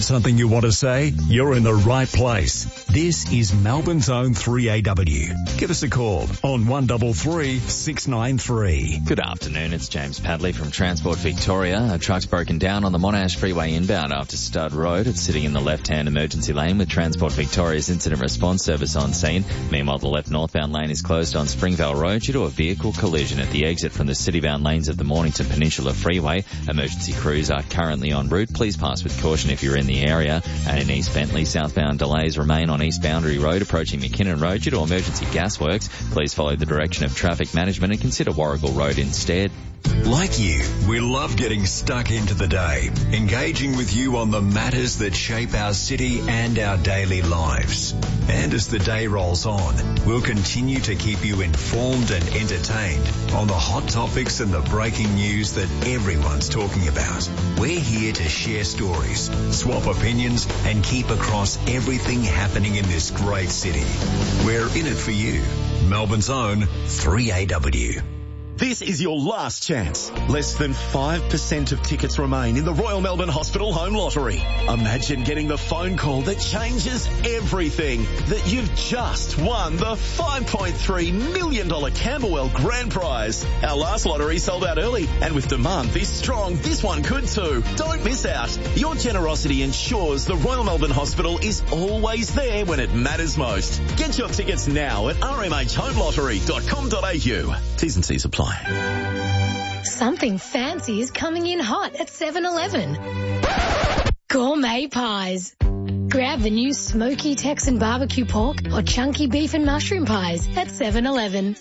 Something you want to say? You're in the right place. This is Melbourne's own 3AW. Give us a call on 133 693. Good afternoon, it's James Padley from Transport Victoria. A truck's broken down on the Monash Freeway inbound after Stud Road. It's sitting in the left-hand emergency lane with Transport Victoria's incident response service on scene. Meanwhile, the left northbound lane is closed on Springvale Road due to a vehicle collision at the exit from the city-bound lanes of the Mornington Peninsula Freeway. Emergency crews are currently en route. Please pass with caution if you're in the area. And in East Bentley, southbound delays remain on East Boundary Road approaching McKinnon Road due to emergency gas works. Please follow the direction of traffic management and consider Warrigal Road instead. Like you, we love getting stuck into the day, engaging with you on the matters that shape our city and our daily lives. And as the day rolls on, we'll continue to keep you informed and entertained on the hot topics and the breaking news that everyone's talking about. We're here to share stories, swap opinions, and keep across everything happening in this great city. We're in it for you. Melbourne's own 3AW. This is your last chance. Less than 5% of tickets remain in the Royal Melbourne Hospital Home Lottery. Imagine getting the phone call that changes everything, that you've just won the $5.3 million Camberwell Grand Prize. Our last lottery sold out early, and with demand this strong, this one could too. Don't miss out. Your generosity ensures the Royal Melbourne Hospital is always there when it matters most. Get your tickets now at rmhhomelottery.com.au. T's and C's apply. Something fancy is coming in hot at 7-Eleven. Gourmet pies. Grab the new smoky Texan barbecue pork or chunky beef and mushroom pies at 7-Eleven.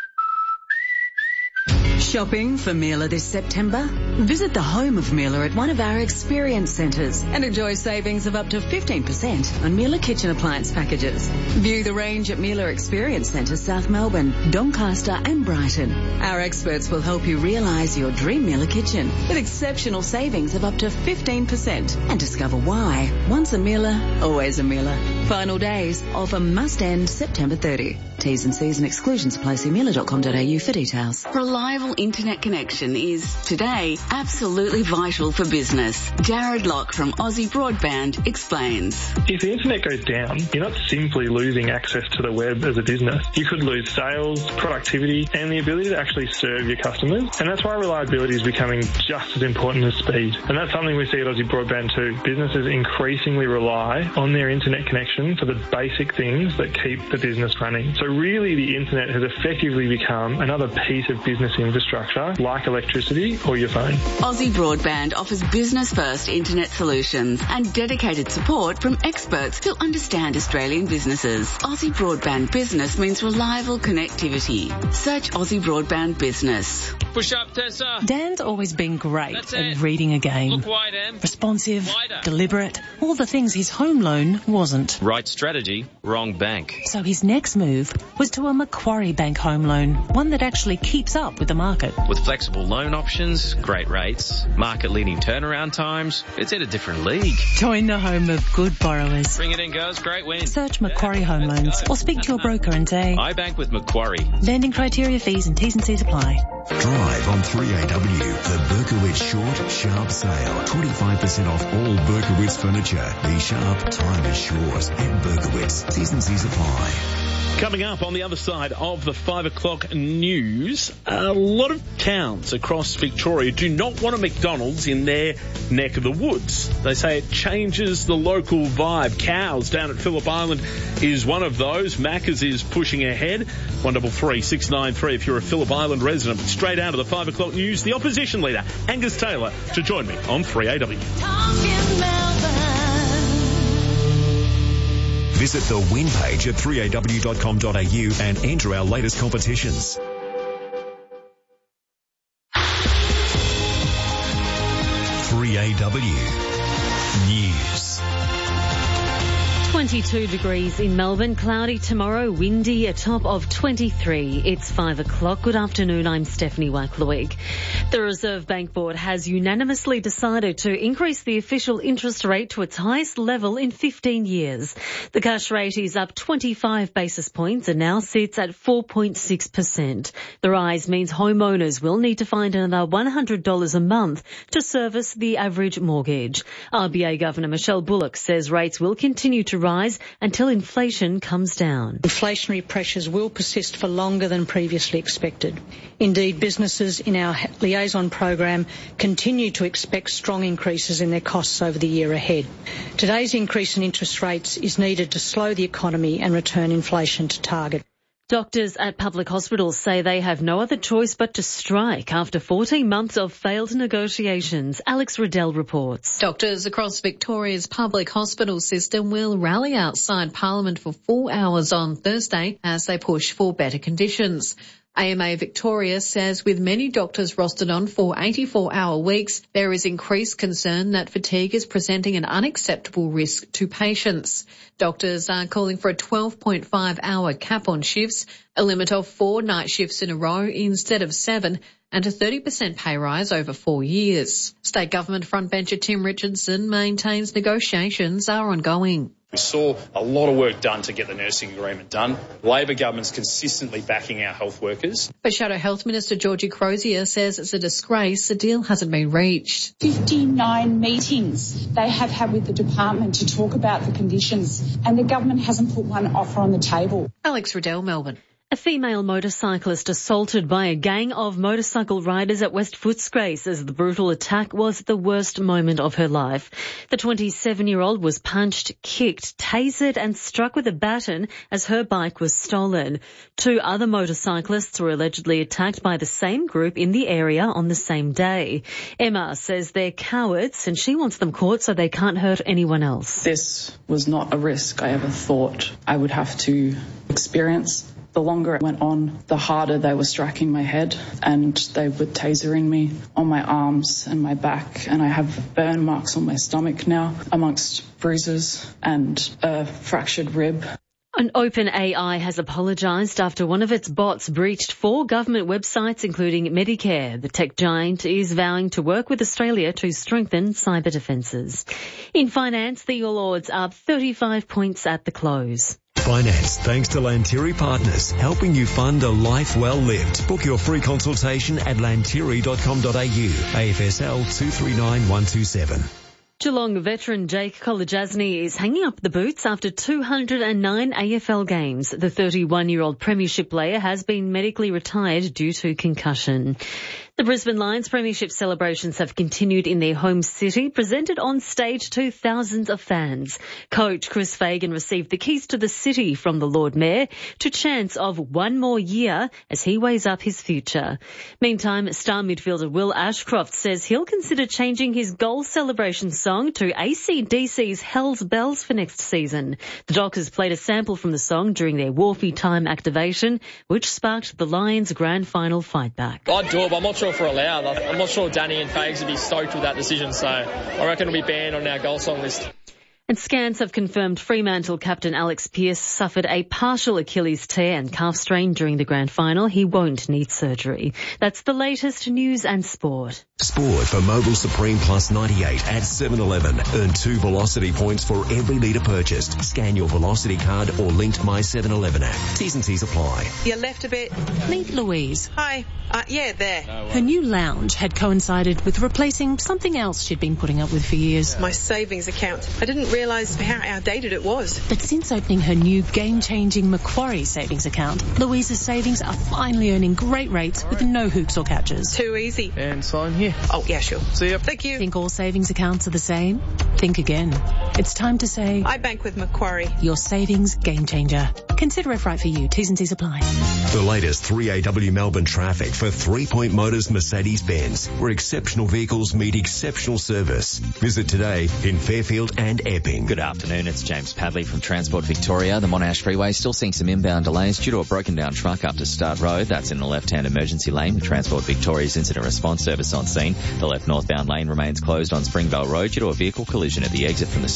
Shopping for Miele this September? Visit the home of Miele at one of our experience centres and enjoy savings of up to 15% on Miele kitchen appliance packages. View the range at Miele Experience Centre, South Melbourne, Doncaster and Brighton. Our experts will help you realise your dream Miele kitchen with exceptional savings of up to 15% and discover why. Once a Miele, always a Miele. Final days, offer must end September 30. T's and C's and exclusions apply. See miele.com.au for details. Reliable internet connection is, today, absolutely vital for business. Jared Locke from Aussie Broadband explains. If the internet goes down, you're not simply losing access to the web as a business. You could lose sales, productivity, and the ability to actually serve your customers. And that's why reliability is becoming just as important as speed. And that's something we see at Aussie Broadband too. Businesses increasingly rely on their internet connection for the basic things that keep the business running. So really, the internet has effectively become another piece of business infrastructure like electricity or your phone. Aussie Broadband offers business-first internet solutions and dedicated support from experts who understand Australian businesses. Aussie Broadband Business means reliable connectivity. Search Aussie Broadband Business. Push up, Tessa. Dan's always been great at reading a game. Look wide, Em. Responsive, Wider. deliberate, all the things his home loan wasn't. Right strategy, wrong bank. So his next move was to a Macquarie Bank home loan, one that actually keeps up with the market. With flexible loan options, great rates, market-leading turnaround times, it's in a different league. Join the home of good borrowers. Bring it in, girls. Great win. Search Macquarie Home Loans or speak to your broker and say, I bank with Macquarie. lending criteria, fees and T's and C's apply. Drive on 3AW, the Berkowitz Short Sharp Sale. 25% off all Berkowitz furniture. Be sharp, time is short. At Berkowitz, T's and C's apply. Coming up on the other side of the 5 o'clock news, a lot of towns across Victoria do not want a McDonald's in their neck of the woods. They say it changes the local vibe. Cows down at Phillip Island is one of those. Macca's is pushing ahead. 133 693 if you're a Phillip Island resident. Straight out of the 5 o'clock news, the opposition leader, Angus Taylor, to join me on 3AW. Visit the win page at 3aw.com.au and enter our latest competitions. 22 degrees in Melbourne, cloudy tomorrow, windy, a top of 23. It's 5 o'clock. Good afternoon, I'm Stephanie Wacklowick. The Reserve Bank Board has unanimously decided to increase the official interest rate to its highest level in 15 years. The cash rate is up 25 basis points and now sits at 4.6%. The rise means homeowners will need to find another $100 a month to service the average mortgage. RBA Governor Michelle Bullock says rates will continue to rise until inflation comes down. Inflationary pressures will persist for longer than previously expected. Indeed, businesses in our liaison program continue to expect strong increases in their costs over the year ahead. Today's increase in interest rates is needed to slow the economy and return inflation to target. Doctors at public hospitals say they have no other choice but to strike after 14 months of failed negotiations. Alex Riddell reports. Doctors across Victoria's public hospital system will rally outside Parliament for 4 hours on Thursday as they push for better conditions. AMA Victoria says with many doctors rostered on for 84-hour weeks, there is increased concern that fatigue is presenting an unacceptable risk to patients. Doctors are calling for a 12.5-hour cap on shifts, a limit of 4 night shifts in a row instead of 7, and a 30% pay rise over 4 years. State government frontbencher Tim Richardson maintains negotiations are ongoing. We saw a lot of work done to get the nursing agreement done. Labor government's consistently backing our health workers. But Shadow Health Minister Georgie Crozier says it's a disgrace the deal hasn't been reached. 59 meetings they have had with the department to talk about the conditions, and the government hasn't put one offer on the table. Alex Riddell, Melbourne. A female motorcyclist assaulted by a gang of motorcycle riders at West Footscray says the brutal attack was the worst moment of her life. The 27-year-old was punched, kicked, tasered and struck with a baton as her bike was stolen. 2 other motorcyclists were allegedly attacked by the same group in the area on the same day. Emma says they're cowards and she wants them caught so they can't hurt anyone else. This was not a risk I ever thought I would have to experience. The longer it went on, the harder they were striking my head, and they were tasering me on my arms and my back, and I have burn marks on my stomach now, amongst bruises and a fractured rib. An OpenAI has apologised after one of its bots breached 4 government websites, including Medicare. The tech giant is vowing to work with Australia to strengthen cyber defences. In finance, the All Ords up 35 points at the close. Finance, thanks to Lantiri Partners, helping you fund a life well lived. Book your free consultation at lantiri.com.au. AFSL 239127. Geelong veteran Jake Kolodjasny is hanging up the boots after 209 AFL games. The 31-year-old premiership player has been medically retired due to concussion. The Brisbane Lions premiership celebrations have continued in their home city, presented on stage to thousands of fans. Coach Chris Fagan received the keys to the city from the Lord Mayor to chants of one more year as he weighs up his future. Meantime, star midfielder Will Ashcroft says he'll consider changing his goal celebration song to AC/DC's Hell's Bells for next season. The Dockers played a sample from the song during their Wharfie Time activation, which sparked the Lions' grand final fight back. I'd do it, but I'm not sure if we're allowed. I'm not sure Danny and Fags would be stoked with that decision, so I reckon it'll be banned on our goal song list. And scans have confirmed Fremantle captain Alex Pearce suffered a partial Achilles tear and calf strain during the grand final. He won't need surgery. That's the latest news and sport. Sport for Mobil Supreme Plus 98 at 7-Eleven. Earn 2 Velocity points for every litre purchased. Scan your Velocity card or linked My 7-Eleven app. T's and C's apply. You left a bit. Meet Louise. Hi. Yeah, there. Her new lounge had coincided with replacing something else she'd been putting up with for years. My savings account. I didn't realise how outdated it was. But since opening her new game-changing Macquarie savings account, Louise's savings are finally earning great rates with no hoops or catches. Too easy. And sign here. Oh, yeah, sure. See ya. Thank you. Think all savings accounts are the same? Think again. It's time to say... I bank with Macquarie. Your savings game changer. Consider if right for you. T's and C's apply. The latest 3AW Melbourne traffic for 3 Point Motors Mercedes-Benz, where exceptional vehicles meet exceptional service. Visit today in Fairfield and Epping. Good afternoon, it's James Padley from Transport Victoria. The Monash Freeway still seeing some inbound delays due to a broken down truck up to Sturt Road. That's in the left-hand emergency lane with Transport Victoria's incident response service on scene. The left northbound lane remains closed on Springvale Road due to a vehicle collision at the exit from the city.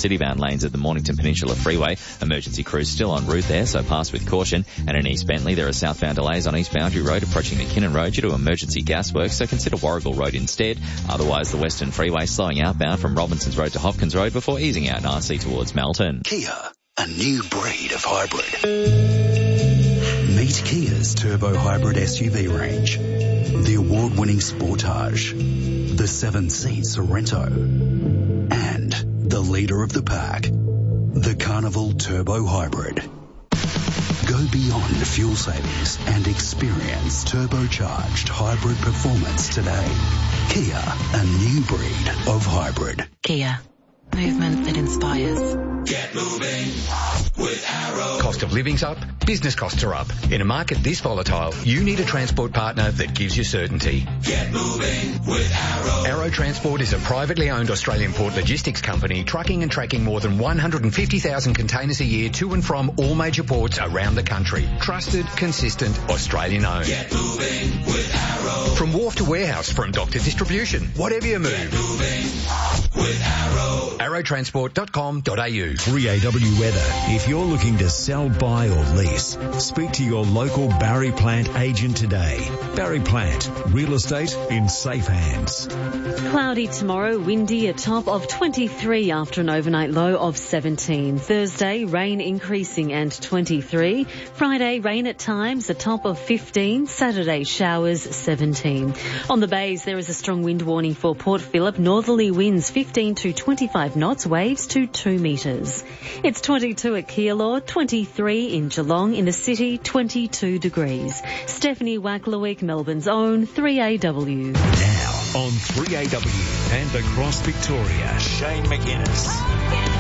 city-bound lanes at the Mornington Peninsula Freeway. Emergency crews still en route there, so pass with caution. And in East Bentley, there are southbound delays on East Boundary Road approaching McKinnon Road due to emergency gas work, so consider Warrigal Road instead. Otherwise, the Western Freeway slowing outbound from Robinsons Road to Hopkins Road before easing out RC towards Melton. Kia, a new breed of hybrid. Meet Kia's turbo hybrid SUV range. The award-winning Sportage, the 7-seat Sorento, and the leader of the pack, the Carnival Turbo Hybrid. Go beyond fuel savings and experience turbocharged hybrid performance today. Kia, a new breed of hybrid. Kia, movement that inspires. Get moving with Arrow. Cost of living's up, business costs are up. In a market this volatile, you need a transport partner that gives you certainty. Get moving with Arrow. Arrow Transport is a privately owned Australian port logistics company trucking and tracking more than 150,000 containers a year to and from all major ports around the country. Trusted, consistent, Australian owned. Get moving with Arrow. From wharf to warehouse, from dock to distribution, whatever you move. Get moving with Arrow. Arrowtransport.com.au. 3AW weather. If you're looking to sell, buy or lease, speak to your local Barry Plant agent today. Barry Plant, real estate in safe hands. Cloudy tomorrow, windy, a top of 23 after an overnight low of 17. Thursday, rain increasing and 23. Friday, rain at times, a top of 15. Saturday, showers 17. On the bays, there is a strong wind warning for Port Phillip. Northerly winds 15 to 25 knots, waves to 2 metres. It's 22 at Keilor, 23 in Geelong, in the city 22 degrees. Stephanie Wacklewick, Melbourne's own 3AW. Now on 3AW and across Victoria, Shane McInnes.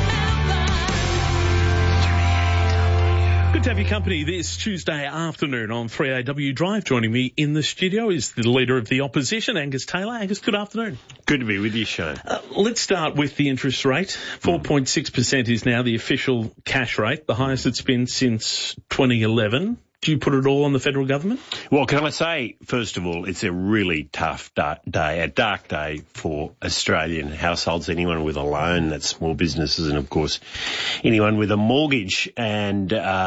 Good to have your company this Tuesday afternoon on 3AW Drive. Joining me in the studio is the Leader of the Opposition, Angus Taylor. Angus, good afternoon. Good to be with you, Shane. Let's start with the interest rate. 4.6% is now the official cash rate, the highest it's been since 2011. Do you put it all on the federal government? Well, can I say, first of all, it's a really tough day, a dark day for Australian households, anyone with a loan, that's small businesses, and of course anyone with a mortgage, and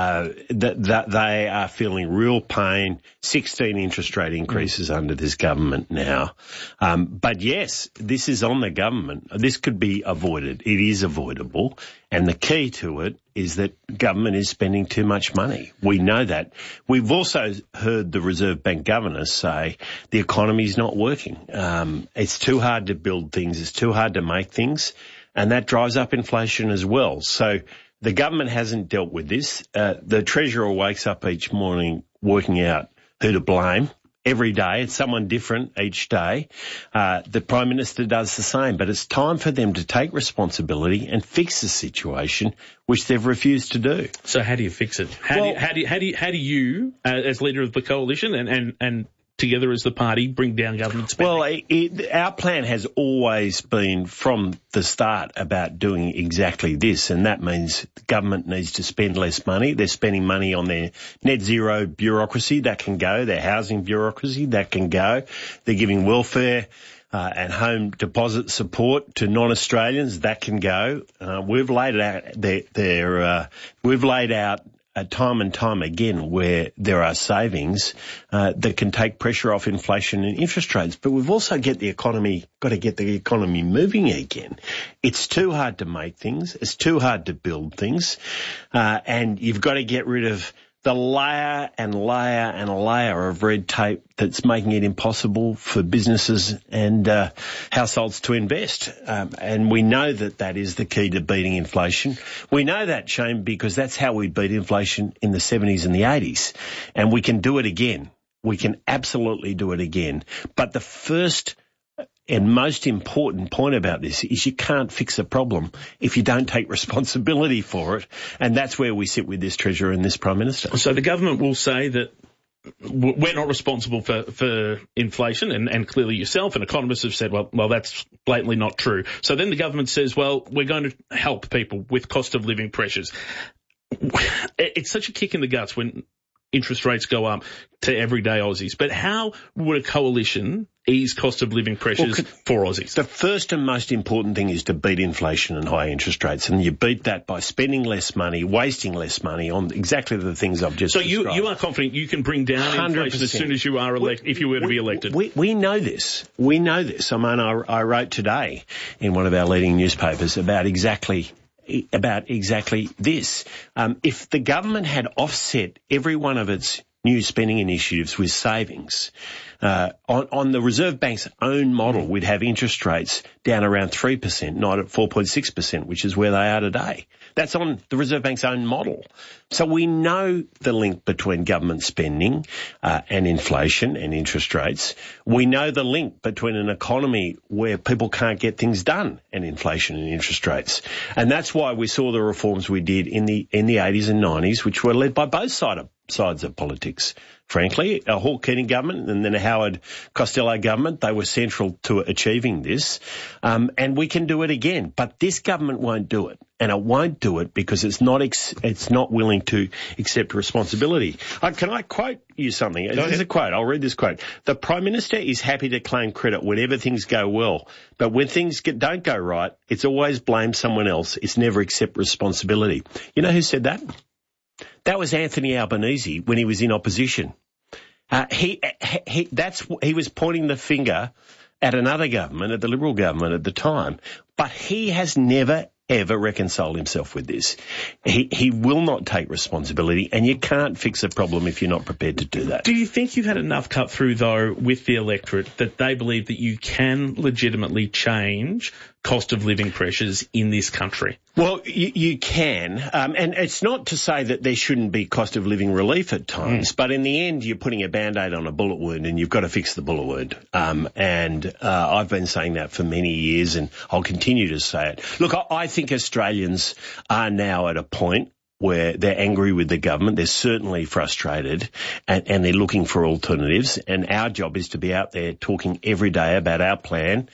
that they are feeling real pain. 16 interest rate increases under this government now. But yes, this is on the government. This could be avoided. It is avoidable. And the key to it is that government is spending too much money. We know that. We've also heard the Reserve Bank governor say the economy is not working. It's too hard to build things. It's too hard to make things. And that drives up inflation as well. So the government hasn't dealt with this. The Treasurer wakes up each morning working out who to blame. Every day, it's someone different each day. The Prime Minister does the same, but it's time for them to take responsibility and fix the situation, which they've refused to do. So how do you fix it? How do you, as leader of the coalition and together as the party, bring down government spending? Well, our plan has always been from the start about doing exactly this, and that means the government needs to spend less money. They're spending money on their net zero bureaucracy, that can go, their housing bureaucracy, that can go. They're giving welfare and home deposit support to non-Australians, that can go. We've laid out we've laid out time and time again where there are savings that can take pressure off inflation and interest rates. But we've also got to get the economy moving again. It's too hard to make things. It's too hard to build things. And you've got to get rid of the layer and layer and layer of red tape that's making it impossible for businesses and households to invest. And we know that is the key to beating inflation. We know that, Shane, because that's how we beat inflation in the 70s and the 80s. And we can do it again. We can absolutely do it again. But the first and most important point about this is you can't fix a problem if you don't take responsibility for it. And that's where we sit with this Treasurer and this Prime Minister. So the government will say that we're not responsible for inflation, and clearly yourself and economists have said, well, that's blatantly not true. So then the government says, well, we're going to help people with cost of living pressures. It's such a kick in the guts when interest rates go up to everyday Aussies. But how would a coalition ease cost of living pressures for Aussies? The first and most important thing is to beat inflation and high interest rates, and you beat that by spending less money, wasting less money on exactly the things I've just described. So you are confident you can bring down inflation as soon as you are if you were to be elected? We know this. We know this. I mean, I wrote today in one of our leading newspapers about exactly this. If the government had offset every one of its new spending initiatives with savings, on the Reserve Bank's own model, we'd have interest rates down around 3%, not at 4.6%, which is where they are today. That's on the Reserve Bank's own model. So we know the link between government spending and inflation and interest rates. We know the link between an economy where people can't get things done and inflation and interest rates. And that's why we saw the reforms we did in the 80s and 90s, which were led by both sides of politics. Frankly, a Hawke Keating government and then a Howard Costello government, they were central to achieving this. And we can do it again. But this government won't do it. And it won't do it because it's not willing to accept responsibility. Can I quote you something? This is a quote. I'll read this quote. The Prime Minister is happy to claim credit whenever things go well. But when things don't go right, it's always blame someone else. It's never accept responsibility. You know who said that? That was Anthony Albanese when he was in opposition. He was pointing the finger at another government, at the Liberal government at the time, but he has never ever reconciled himself with this. He will not take responsibility, and you can't fix a problem if you're not prepared to do that. Do you think you've had enough cut through, though, with the electorate that they believe that you can legitimately change cost of living pressures in this country? Well, you can, and it's not to say that there shouldn't be cost of living relief at times, but in the end you're putting a Band-Aid on a bullet wound and you've got to fix the bullet wound. I've been saying that for many years and I'll continue to say it. Look, I think Australians are now at a point where they're angry with the government, they're certainly frustrated, and they're looking for alternatives. And our job is to be out there talking every day about our plan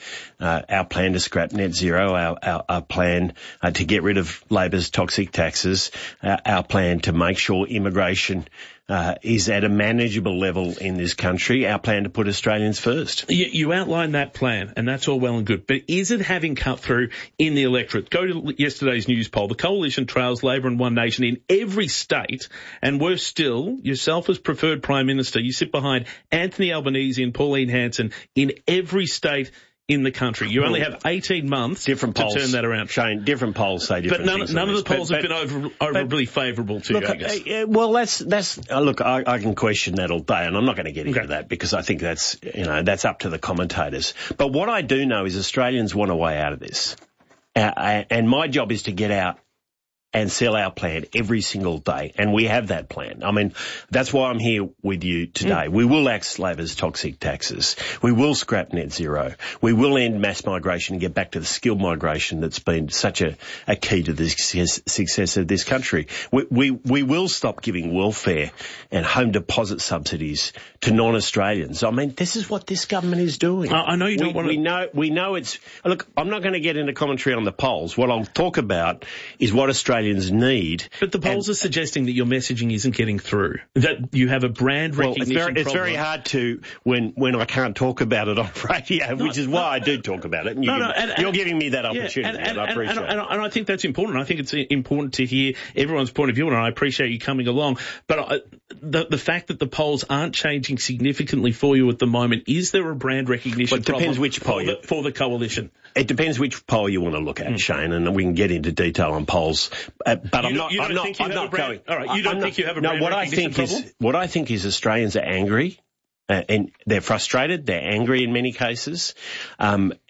to scrap net zero, our plan to get rid of Labor's toxic taxes, our plan to make sure immigration is at a manageable level in this country, our plan to put Australians first. You outlined that plan, and that's all well and good, but is it having cut through in the electorate? Go to yesterday's news poll. The Coalition trails Labor and One Nation in every state, and worse still, yourself as preferred Prime Minister, you sit behind Anthony Albanese and Pauline Hanson in every state in the country. You only have 18 months to turn that around. Shane, different polls say different things. But none of the polls have been overly favourable to you, I guess. Well, look, I can question that all day, and I'm not going to get into that because I think that's up to the commentators. But what I do know is Australians want a way out of this. And my job is to get out and sell our plan every single day. And we have that plan. I mean, that's why I'm here with you today. We will axe Labor's toxic taxes. We will scrap net zero. We will end mass migration and get back to the skilled migration that's been such a key to the success of this country. We will stop giving welfare and home deposit subsidies to non-Australians. I mean, this is what this government is doing. I know you don't want to... We know it's... Look, I'm not going to get into commentary on the polls. What I'll talk about is what Australians need. But the polls are suggesting that your messaging isn't getting through, that you have a brand recognition problem. It's very hard to when I can't talk about it on radio, which is why I do talk about it. And you're giving me that opportunity, and I appreciate it. And I think that's important. I think it's important to hear everyone's point of view, and I appreciate you coming along. But the fact that the polls aren't changing significantly for you at the moment, is there a brand recognition problem? It depends which poll for the coalition? It depends which poll you want to look at, Shane, and we can get into detail on polls. But I'm not going. All right, you don't think you have a brand recognition problem? What I think is Australians are angry. And they're frustrated, they're angry in many cases, and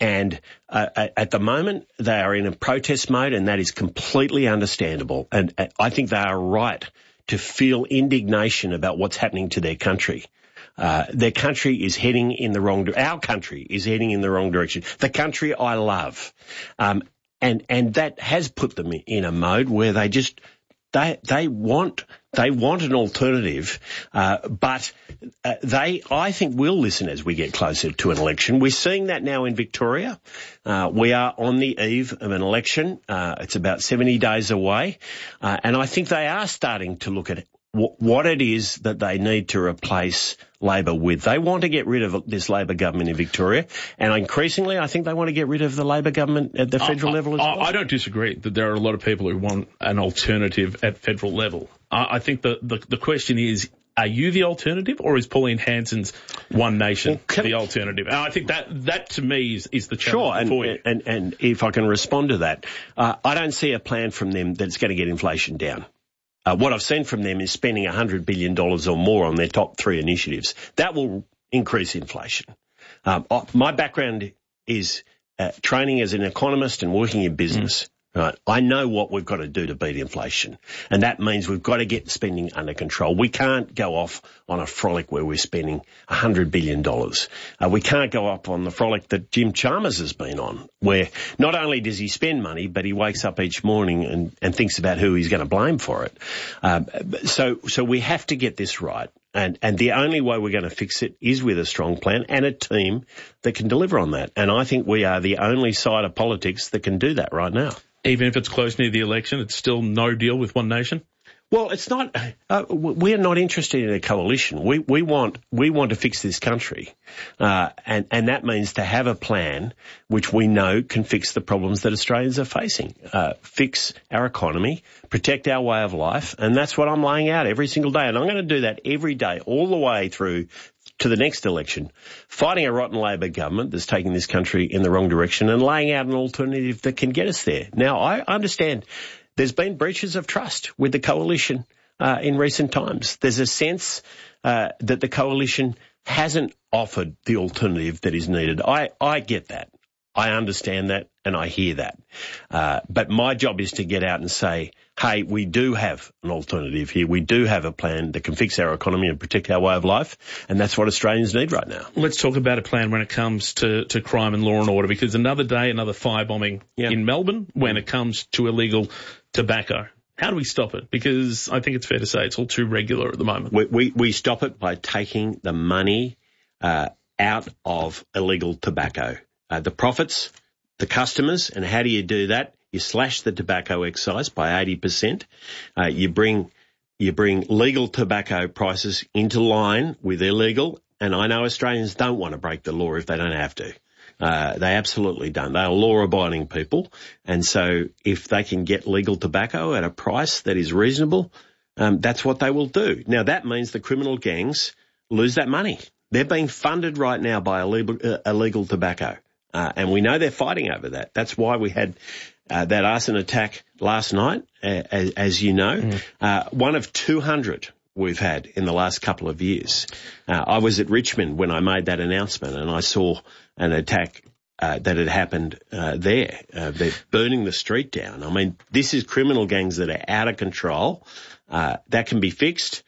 at the moment they are in a protest mode, and that is completely understandable. And I think they are right to feel indignation about what's happening to their country. Their country is heading in the wrong direction. Our country is heading in the wrong direction. The country I love. And that has put them in a mode where they just, they want an alternative, but I think will listen as we get closer to an election. We're seeing that now in Victoria. We are on the eve of an election. It's about 70 days away. And I think they are starting to look at what it is that they need to replace Labor with. They want to get rid of this Labor government in Victoria, and increasingly I think they want to get rid of the Labor government at the federal level as well. I don't disagree that there are a lot of people who want an alternative at federal level. I think the question is, are you the alternative, or is Pauline Hanson's One Nation the alternative? And I think that to me is the challenge for you. And if I can respond to that, I don't see a plan from them that's going to get inflation down. What I've seen from them is spending $100 billion or more on their top 3 initiatives. That will increase inflation. My background is training as an economist and working in business. Right. I know what we've got to do to beat inflation, and that means we've got to get spending under control. We can't go off on a frolic where we're spending $100 billion. We can't go up on the frolic that Jim Chalmers has been on, where not only does he spend money, but he wakes up each morning and thinks about who he's going to blame for it. So we have to get this right. And the only way we're going to fix it is with a strong plan and a team that can deliver on that. And I think we are the only side of politics that can do that right now. Even if it's close near the election, it's still no deal with One Nation? Well, it's not. We're not interested in a coalition. We want to fix this country, and that means to have a plan which we know can fix the problems that Australians are facing, fix our economy, protect our way of life, and that's what I'm laying out every single day. And I'm going to do that every day, all the way through to the next election, fighting a rotten Labor government that's taking this country in the wrong direction and laying out an alternative that can get us there. Now, I understand there's been breaches of trust with the coalition in recent times. There's a sense that the coalition hasn't offered the alternative that is needed. I get that. I understand that and I hear that. But my job is to get out and say, hey, we do have an alternative here. We do have a plan that can fix our economy and protect our way of life, and that's what Australians need right now. Let's talk about a plan when it comes to crime and law and order, because another day, another firebombing in Melbourne when it comes to illegal tobacco. How do we stop it? Because I think it's fair to say it's all too regular at the moment. We stop it by taking the money out of illegal tobacco. The profits, the customers, and how do you do that? You slash the tobacco excise by 80%. You bring legal tobacco prices into line with illegal, and I know Australians don't want to break the law if they don't have to. They absolutely don't. They are law-abiding people, and so if they can get legal tobacco at a price that is reasonable, that's what they will do. Now, that means the criminal gangs lose that money. They're being funded right now by illegal tobacco, and we know they're fighting over that. That's why we had that arson attack last night, as you know, one of 200 we've had in the last couple of years. I was at Richmond when I made that announcement, and I saw an attack that had happened there. They're burning the street down. I mean, this is criminal gangs that are out of control. That can be fixed.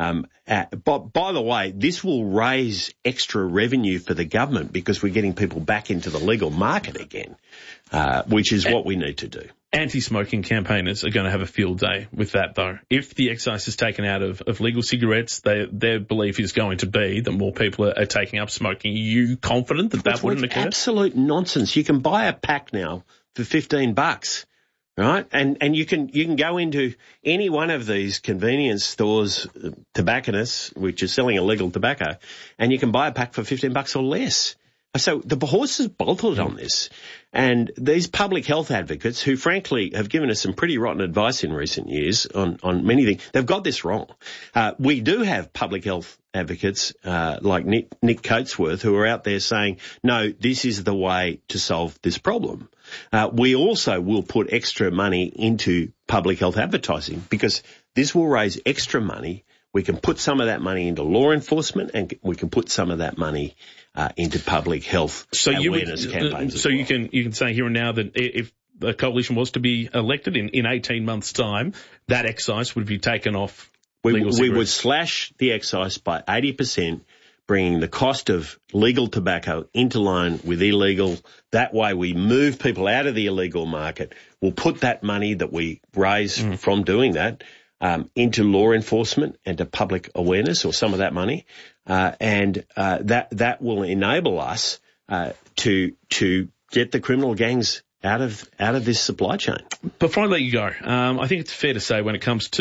But by the way, this will raise extra revenue for the government because we're getting people back into the legal market again, which is what we need to do. Anti-smoking campaigners are going to have a field day with that, though. If the excise is taken out of legal cigarettes, their belief is going to be that more people are taking up smoking. Are you confident that wouldn't occur? Absolute nonsense. You can buy a pack now for $15. Right? And you can go into any one of these convenience stores, tobacconists, which is selling illegal tobacco, and you can buy a pack for $15 or less. So the horse has bolted on this. And these public health advocates, who frankly have given us some pretty rotten advice in recent years on many things, they've got this wrong. We do have public health advocates like Nick Coatsworth who are out there saying, no, this is the way to solve this problem. We also will put extra money into public health advertising because this will raise extra money. We can put some of that money into law enforcement and we can put some of that money into public health awareness campaigns. So you can say here and now that if the coalition was to be elected in 18 months' time, that excise would be taken off legal cigarettes. We would slash the excise by 80%, bringing the cost of legal tobacco into line with illegal. That way we move people out of the illegal market. We'll put that money that we raise from doing that into law enforcement and to public awareness, or some of that money, and that will enable us to get the criminal gangs out of this supply chain. Before I let you go, I think it's fair to say when it comes to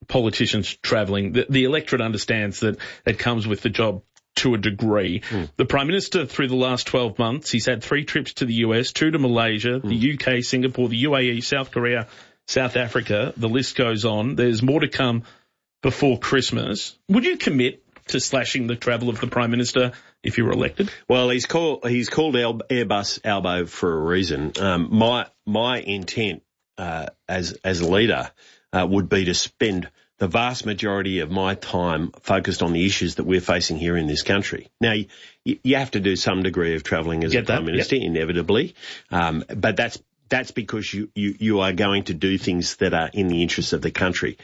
politicians travelling. The electorate understands that it comes with the job to a degree. The Prime Minister, through the last 12 months, he's had 3 trips to the US, 2 to Malaysia, the UK, Singapore, the UAE, South Korea, South Africa. The list goes on. There's more to come before Christmas. Would you commit to slashing the travel of the Prime Minister if you were elected? Well, he's called Airbus Albo for a reason. My intent as a leader would be to spend the vast majority of my time focused on the issues that we're facing here in this country. Now, you have to do some degree of travelling as a Prime Minister, inevitably, but that's because you are going to do things that are in the interests of the country.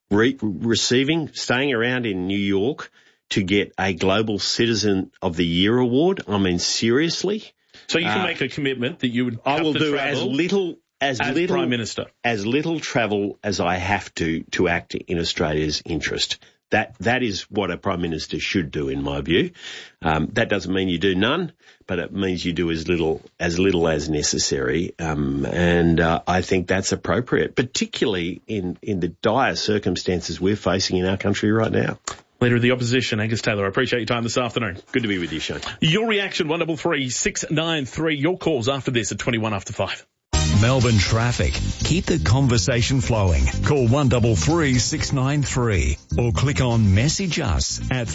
Staying around in New York to get a Global Citizen of the Year award, I mean, seriously? So you can make a commitment that you would I will do travel as Prime Minister. As little travel as I have to act in Australia's interest. That is what a Prime Minister should do, in my view. That doesn't mean you do none, but it means you do as little as necessary. And I think that's appropriate, particularly in the dire circumstances we're facing in our country right now. Leader of the Opposition, Angus Taylor, I appreciate your time this afternoon. Good to be with you, Shane. Your reaction, 133 693. Your calls after this at 21 after 5. Melbourne traffic. Keep the conversation flowing. Call 133 693 or click on message us at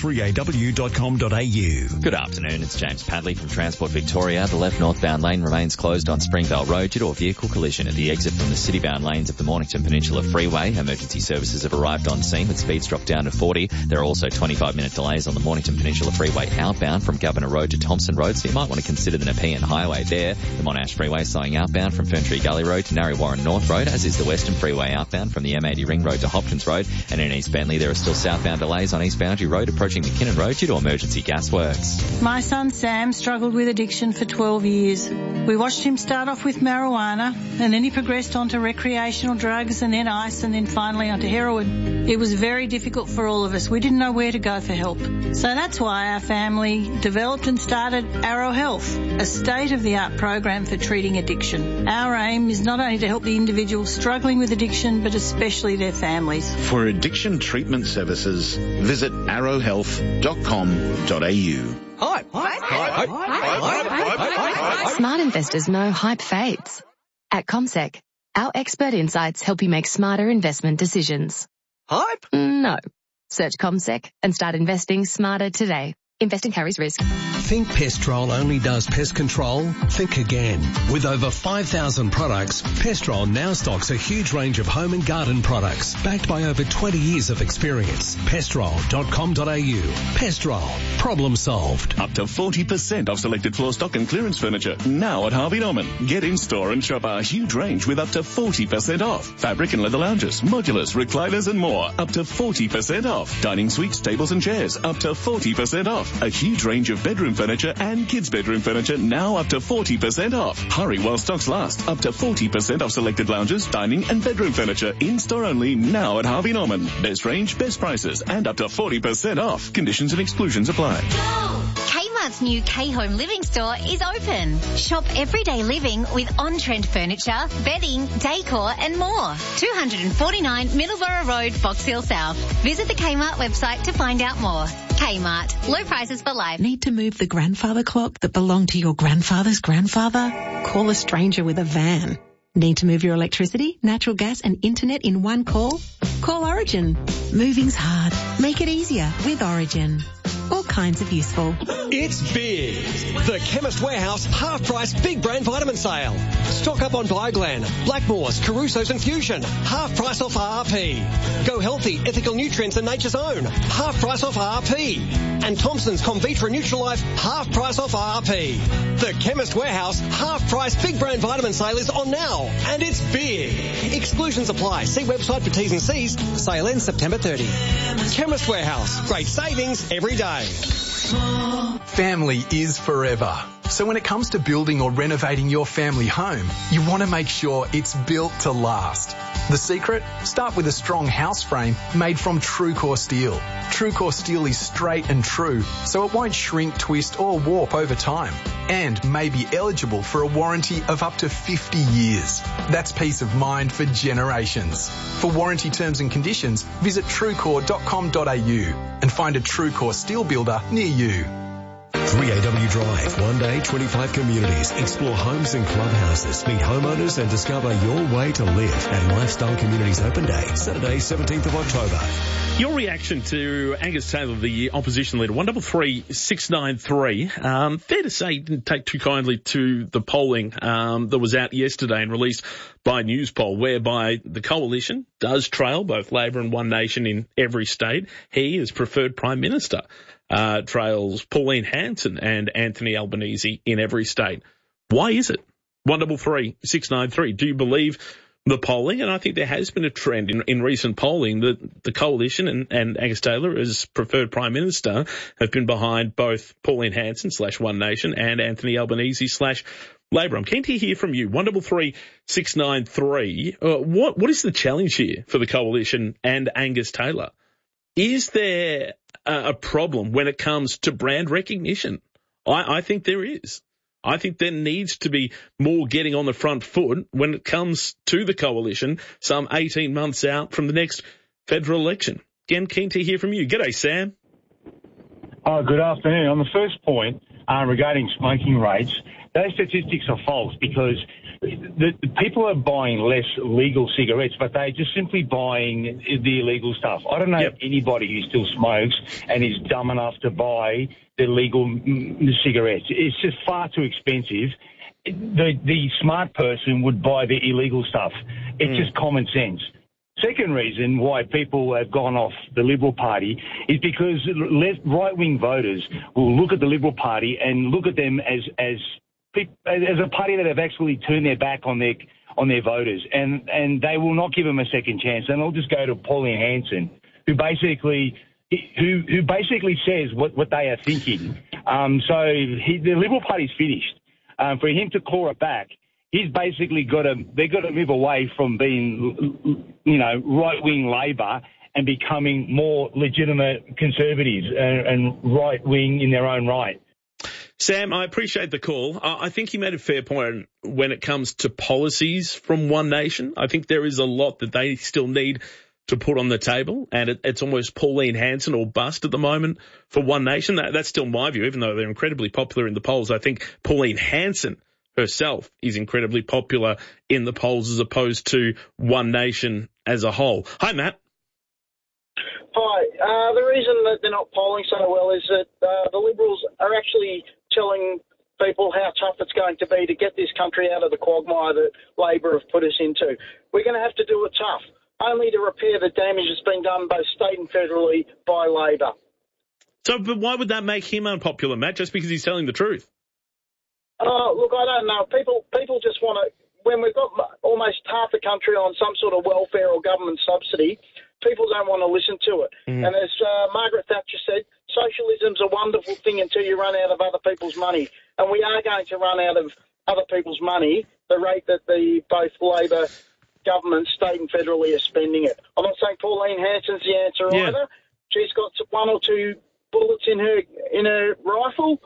3aw.com.au. Good afternoon. It's James Padley from Transport Victoria. The left northbound lane remains closed on Springvale Road due to a vehicle collision at the exit from the citybound lanes of the Mornington Peninsula Freeway. Emergency services have arrived on scene with speeds dropped down to 40. There are also 25-minute delays on the Mornington Peninsula Freeway outbound from Governor Road to Thompson Road, so you might want to consider the Nepean Highway there. The Monash Freeway slowing outbound from Ferntree Gully Road to Narre Warren North Road, as is the Western Freeway outbound from the M80 Ring Road to Hopkins Road. And in East Bentley, there are still southbound delays on East Boundary Road approaching McKinnon Road due to emergency gas works. My son Sam struggled with addiction for 12 years. We watched him start off with marijuana, and then he progressed onto recreational drugs, and then ice, and then finally onto heroin. It was very difficult for all of us. We didn't know where to go for help. So that's why our family developed and started Arrow Health, a state-of-the-art program for treating addiction. Our aim is not only to help the individuals struggling with addiction, but especially their families. For addiction treatment services, visit arrowhealth.com.au. Smart investors know hype fades. At CommSec, our expert insights help you make smarter investment decisions. Hype? No. Search CommSec and start investing smarter today. Investing carries risk. Think Pestrol only does pest control? Think again. With over 5,000 products, Pestrol now stocks a huge range of home and garden products, backed by over 20 years of experience. Pestrol.com.au. Pestrol. Problem solved. Up to 40% off selected floor stock and clearance furniture. Now at Harvey Norman. Get in store and shop our huge range with up to 40% off. Fabric and leather lounges, modulars, recliners and more. Up to 40% off. Dining suites, tables and chairs. Up to 40% off. A huge range of bedroom furniture and kids' bedroom furniture now up to 40% off. Hurry while stocks last. Up to 40% off selected lounges, dining and bedroom furniture. In-store only now at Harvey Norman. Best range, best prices and up to 40% off. Conditions and exclusions apply. Kmart's new K-Home Living store is open. Shop everyday living with on-trend furniture, bedding, decor and more. 249 Middleborough Road, Box Hill South. Visit the Kmart website to find out more. Kmart. Low prices for life. Need to move the grandfather clock that belonged to your grandfather's grandfather? Call a stranger with a van. Need to move your electricity, natural gas and internet in one call? Call Origin. Moving's hard. Make it easier with Origin. All kinds of useful. It's big. The Chemist Warehouse half-price big brand vitamin sale. Stock up on Bioglan, Blackmores, Caruso's and Fusion. Half price off RRP. Go Healthy, Ethical Nutrients and Nature's Own. Half price off RRP. And Thompson's Comvitra Nutrilife. Half price off RRP. The Chemist Warehouse half-price big brand vitamin sale is on now. And it's big. Exclusions apply. See website for T's and C's. Sale ends September 30. Chemist Warehouse. Great savings every day. Family is forever. So when it comes to building or renovating your family home, you want to make sure it's built to last. The secret? Start with a strong house frame made from TrueCore steel. TrueCore steel is straight and true, so it won't shrink, twist or warp over time, and may be eligible for a warranty of up to 50 years. That's peace of mind for generations. For warranty terms and conditions, visit truecore.com.au and find a TrueCore steel builder near you. 3AW Drive, 1 day, 25 communities. Explore homes and clubhouses. Meet homeowners and discover your way to live at Lifestyle Communities Open Day, Saturday, 17th of October. Your reaction to Angus Taylor, the opposition leader, 133693. Fair to say you didn't take too kindly to the polling that was out yesterday and released by Newspoll, whereby the coalition does trail both Labor and One Nation in every state. He is preferred Prime Minister. Trails Pauline Hanson and Anthony Albanese in every state. Why is it? 133693. Do you believe the polling? And I think there has been a trend in recent polling that the coalition and Angus Taylor as preferred Prime Minister have been behind both Pauline Hanson / One Nation and Anthony Albanese / Labor. I'm keen to hear from you. 133693. What is the challenge here for the coalition and Angus Taylor? Is there a problem when it comes to brand recognition? I think there is. I think there needs to be more getting on the front foot when it comes to the coalition some 18 months out from the next federal election. Again, keen to hear from you. G'day, Sam. Good afternoon. On the first point regarding smoking rates, those statistics are false because the people are buying less legal cigarettes, but they're just simply buying the illegal stuff. I don't know anybody who still smokes and is dumb enough to buy the legal cigarettes. It's just far too expensive. The smart person would buy the illegal stuff. It's just common sense. Second reason why people have gone off the Liberal Party is because right-wing voters will look at the Liberal Party and look at them as a party that have actually turned their back on their voters, and they will not give them a second chance. And they'll just go to Pauline Hanson, who basically says what they are thinking. The Liberal Party's finished. For him to claw it back, he's basically they've got to move away from being, right-wing Labor and becoming more legitimate Conservatives and right-wing in their own right. Sam, I appreciate the call. I think you made a fair point when it comes to policies from One Nation. I think there is a lot that they still need to put on the table, and it's almost Pauline Hanson or bust at the moment for One Nation. That's still my view, even though they're incredibly popular in the polls. I think Pauline Hanson herself is incredibly popular in the polls as opposed to One Nation as a whole. Hi, Matt. Hi. The reason that they're not polling so well is that the Liberals are actually telling people how tough it's going to be to get this country out of the quagmire that Labor have put us into. We're going to have to do it tough, only to repair the damage that's been done both state and federally by Labor. But why would that make him unpopular, Matt, just because he's telling the truth? Look, I don't know. People just want to, when we've got almost half the country on some sort of welfare or government subsidy, people don't want to listen to it. And as Margaret Thatcher said, socialism's a wonderful thing until you run out of other people's money. And we are going to run out of other people's money, the rate that both Labor governments, state and federally, are spending it. I'm not saying Pauline Hanson's the answer either. She's got one or two bullets in her rifle,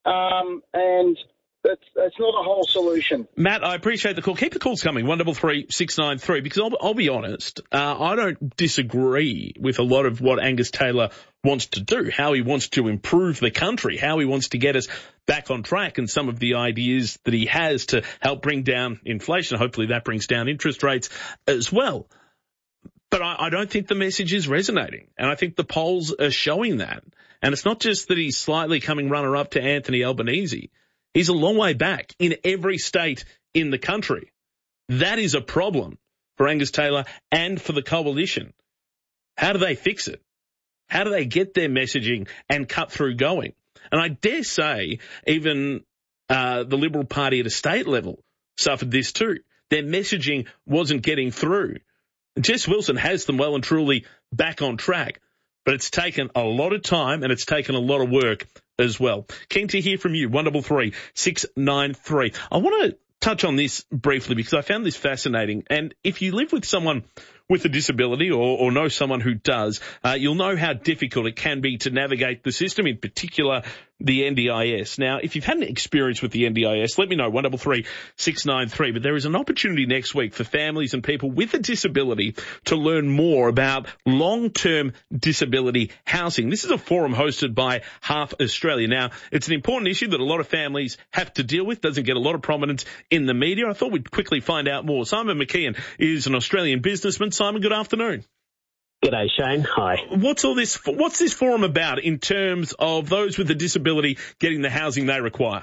and that's not a whole solution. Matt, I appreciate the call. Keep the calls coming, 133693, because I'll be honest, I don't disagree with a lot of what Angus Taylor wants to do, how he wants to improve the country, how he wants to get us back on track, and some of the ideas that he has to help bring down inflation. Hopefully that brings down interest rates as well. But I don't think the message is resonating, and I think the polls are showing that. And it's not just that he's slightly coming runner-up to Anthony Albanese. He's a long way back in every state in the country. That is a problem for Angus Taylor and for the coalition. How do they fix it? How do they get their messaging and cut through going? And I dare say even the Liberal Party at a state level suffered this too. Their messaging wasn't getting through. Jess Wilson has them well and truly back on track, but it's taken a lot of time and it's taken a lot of work as well. Keen to hear from you, 133 693. I want to touch on this briefly because I found this fascinating. And if you live with someone with a disability or know someone who does, you'll know how difficult it can be to navigate the system, in particular the NDIS. Now, if you've had an experience with the NDIS, let me know, 133 693. But there is an opportunity next week for families and people with a disability to learn more about long-term disability housing. This is a forum hosted by Half Australia. Now, it's an important issue that a lot of families have to deal with, doesn't get a lot of prominence in the media. I thought we'd quickly find out more. Simon McKeon is an Australian businessman. Simon, good afternoon. G'day, Shane. Hi. What's this forum about in terms of those with a disability getting the housing they require?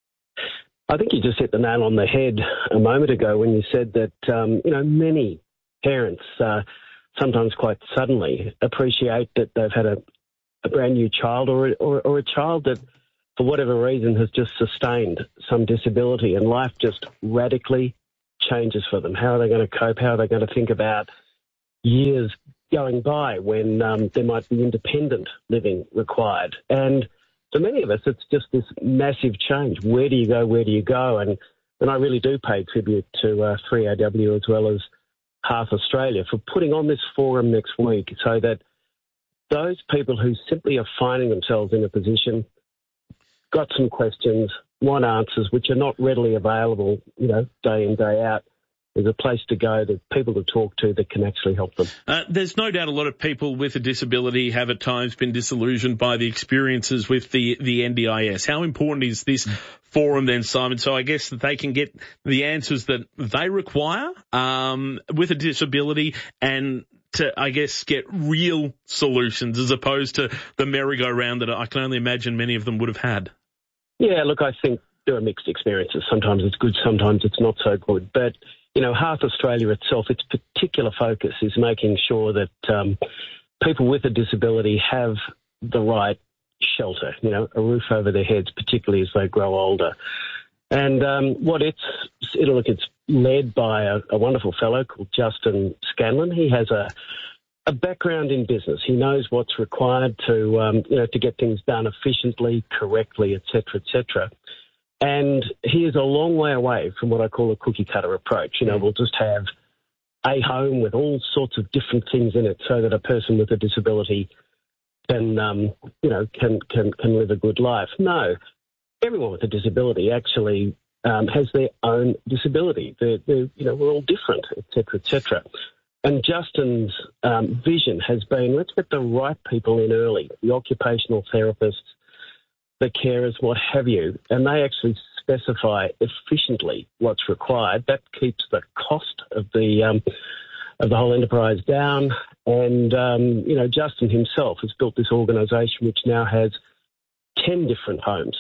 I think you just hit the nail on the head a moment ago when you said that, many parents, sometimes quite suddenly, appreciate that they've had a brand new child or a child that, for whatever reason, has just sustained some disability and life just radically changes for them. How are they going to cope? How are they going to think about years going by when there might be independent living required? And for many of us, it's just this massive change. Where do you go? Where do you go? And I really do pay tribute to 3AW as well as Half Australia for putting on this forum next week so that those people who simply are finding themselves in a position, got some questions, want answers, which are not readily available, day in, day out. There's a place to go, there's people to talk to that can actually help them. There's no doubt a lot of people with a disability have at times been disillusioned by the experiences with the NDIS. How important is this forum then, Simon? So I guess that they can get the answers that they require with a disability and to, I guess, get real solutions as opposed to the merry-go-round that I can only imagine many of them would have had. Yeah, look, I think there are mixed experiences. Sometimes it's good, sometimes it's not so good. But Half Australia itself, its particular focus is making sure that people with a disability have the right shelter, a roof over their heads, particularly as they grow older. And it's led by a wonderful fellow called Justin Scanlon. He has a background in business. He knows what's required to get things done efficiently, correctly, et cetera, And he is a long way away from what I call a cookie-cutter approach. We'll just have a home with all sorts of different things in it so that a person with a disability can live a good life. No, everyone with a disability actually has their own disability. We're all different, et cetera. And Justin's vision has been, let's get the right people in early, the occupational therapists, the carers, what have you, and they actually specify efficiently what's required. That keeps the cost of the whole enterprise down. And Justin himself has built this organisation which now has 10 different homes,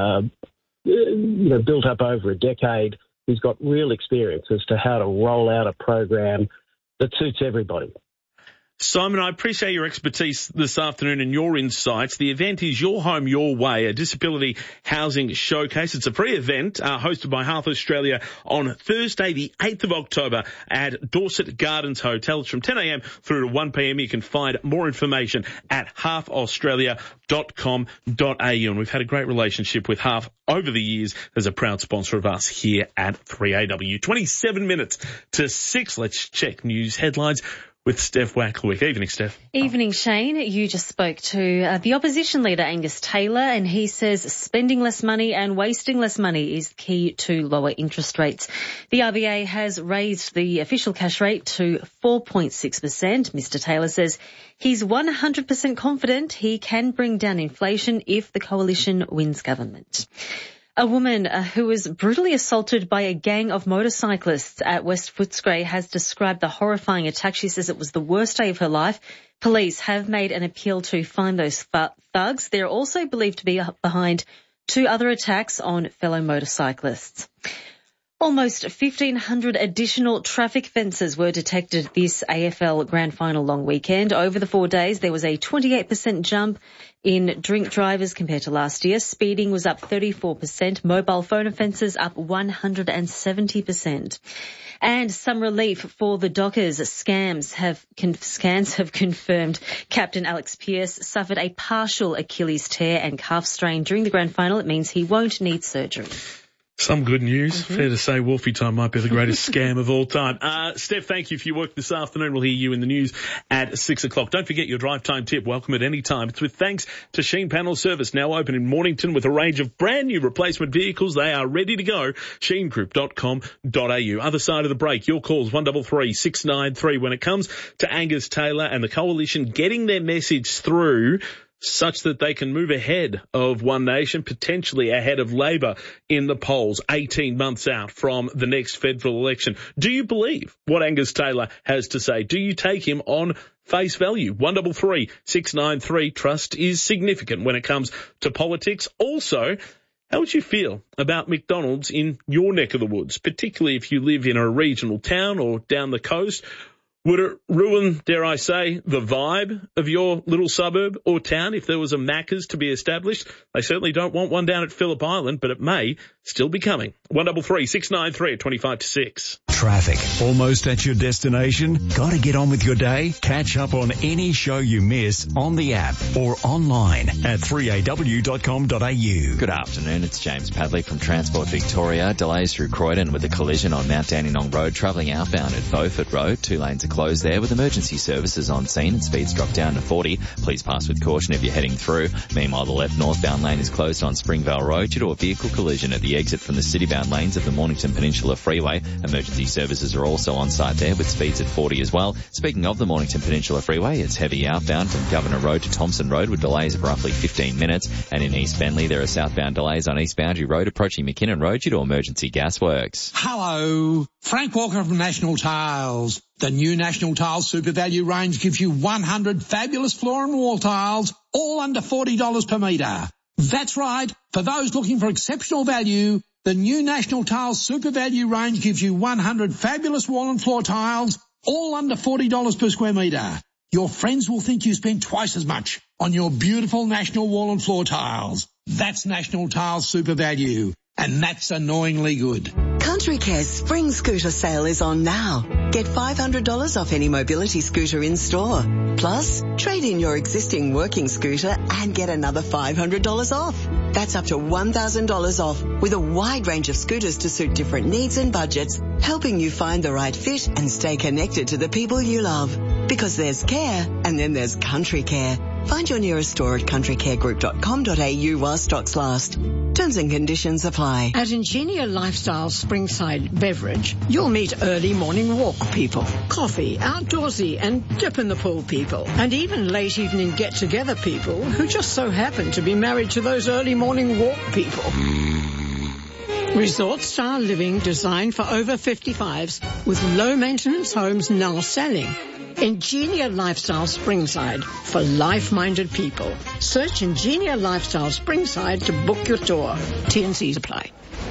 built up over a decade. He's got real experience as to how to roll out a program that suits everybody. Simon, I appreciate your expertise this afternoon and your insights. The event is Your Home, Your Way, a disability housing showcase. It's a free event hosted by Half Australia on Thursday, the 8th of October at Dorset Gardens Hotel. It's from 10 a.m. through to 1 p.m. You can find more information at halfaustralia.com.au. And we've had a great relationship with Half over the years as a proud sponsor of us here at 3AW. 27 minutes to 6. Let's check news headlines with Steph Wacklewick. Evening, Steph. Evening, Shane. You just spoke to the opposition leader, Angus Taylor, and he says spending less money and wasting less money is key to lower interest rates. The RBA has raised the official cash rate to 4.6%. Mr. Taylor says he's 100% confident he can bring down inflation if the coalition wins government. A woman who was brutally assaulted by a gang of motorcyclists at West Footscray has described the horrifying attack. She says it was the worst day of her life. Police have made an appeal to find those thugs. They're also believed to be behind 2 other attacks on fellow motorcyclists. Almost 1,500 additional traffic fences were detected this AFL Grand Final long weekend. Over the 4 days, there was a 28% jump in drink drivers compared to last year. Speeding was up 34%. Mobile phone offences up 170%. And some relief for the Dockers. Scans have confirmed Captain Alex Pearce suffered a partial Achilles tear and calf strain during the Grand Final. It means he won't need surgery. Some good news. Fair to say Wolfie time might be the greatest scam of all time. Steph, thank you for your work this afternoon. We'll hear you in the news at 6 o'clock. Don't forget your drive time tip. Welcome at any time. It's with thanks to Sheen Panel Service, now open in Mornington with a range of brand new replacement vehicles. They are ready to go. sheengroup.com.au. Other side of the break, your calls 133 693 when it comes to Angus Taylor and the Coalition getting their message through such that they can move ahead of One Nation, potentially ahead of Labor in the polls 18 months out from the next federal election. Do you believe what Angus Taylor has to say? Do you take him on face value? 133 693. Trust is significant when it comes to politics. Also, how would you feel about McDonald's in your neck of the woods, particularly if you live in a regional town or down the coast? Would it ruin, dare I say, the vibe of your little suburb or town if there was a Macca's to be established? They certainly don't want one down at Phillip Island, but it may still be coming. 133 693 at 25 to 6. Traffic. Almost at your destination? Got to get on with your day? Catch up on any show you miss on the app or online at 3aw.com.au. Good afternoon. It's James Padley from Transport Victoria. Delays through Croydon with a collision on Mount Dandenong Road travelling outbound at Beaufort Road. 2 lanes are closed there with emergency services on scene and speeds drop down to 40. Please pass with caution if you're heading through. Meanwhile, the left northbound lane is closed on Springvale Road due to a vehicle collision at the exit from the citybound lanes of the Mornington Peninsula Freeway. Emergency services are also on site there with speeds at 40 as well. Speaking of the Mornington Peninsula Freeway, it's heavy outbound from Governor Road to Thompson Road with delays of roughly 15 minutes. And in East Bentley, there are southbound delays on East Boundary Road approaching McKinnon Road due to emergency gas works. Hello, Frank Walker from National Tiles. The new National Tiles Super Value range gives you 100 fabulous floor and wall tiles, all under $40 per metre. That's right. For those looking for exceptional value, the new National Tiles Super Value range gives you 100 fabulous wall and floor tiles, all under $40 per square metre. Your friends will think you spent twice as much on your beautiful National wall and floor tiles. That's National Tiles Super Value, and that's annoyingly good. Country Care's Spring Scooter sale is on now. Get $500 off any mobility scooter in store. Plus, trade in your existing working scooter and get another $500 off. That's up to $1,000 off with a wide range of scooters to suit different needs and budgets, helping you find the right fit and stay connected to the people you love. Because there's care and then there's Country Care. Find your nearest store at countrycaregroup.com.au while stocks last. Terms and conditions apply. At Ingenia Lifestyle Springside Beverage, you'll meet early morning walk people, coffee, outdoorsy and dip in the pool people, and even late evening get-together people who just so happen to be married to those early morning walk people. Resort-style living designed for over 55s with low-maintenance homes now selling. Ingenia Lifestyle Springside for life-minded people. Search Ingenia Lifestyle Springside to book your tour. T&Cs apply.